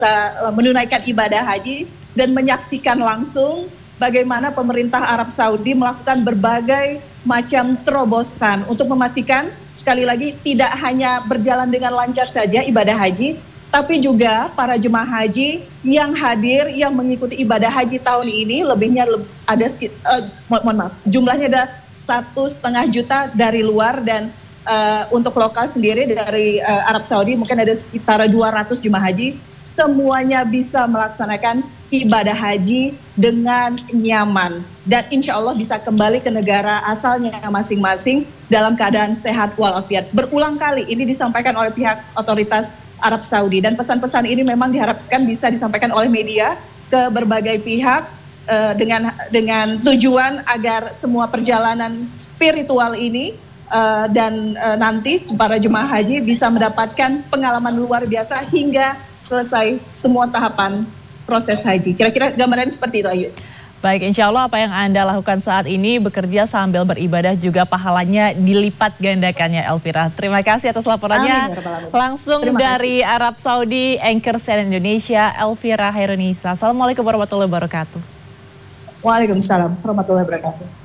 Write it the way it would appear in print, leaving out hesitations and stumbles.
menunaikan ibadah haji dan menyaksikan langsung bagaimana pemerintah Arab Saudi melakukan berbagai macam terobosan untuk memastikan sekali lagi tidak hanya berjalan dengan lancar saja ibadah haji, tapi juga para jemaah haji yang hadir yang mengikuti ibadah haji tahun ini lebihnya ada jumlahnya ada 1,5 juta dari luar, dan untuk lokal sendiri dari Arab Saudi mungkin ada sekitar 200 jemaah haji. Semuanya bisa melaksanakan ibadah haji dengan nyaman dan insya Allah bisa kembali ke negara asalnya masing-masing dalam keadaan sehat walafiat. Berulang kali ini disampaikan oleh pihak otoritas Arab Saudi, dan pesan-pesan ini memang diharapkan bisa disampaikan oleh media ke berbagai pihak dengan tujuan agar semua perjalanan spiritual ini dan nanti para jemaah haji bisa mendapatkan pengalaman luar biasa hingga selesai semua tahapan proses haji. Kira-kira gambaran seperti itu, Ayu. Baik, insya Allah apa yang Anda lakukan saat ini bekerja sambil beribadah juga pahalanya dilipat gandakannya, Elvira. Terima kasih atas laporannya. Amin, langsung dari Arab Saudi, anchor CNN Indonesia, Elvira Hairunisa. Assalamualaikum warahmatullahi wabarakatuh. Waalaikumsalam warahmatullahi wabarakatuh.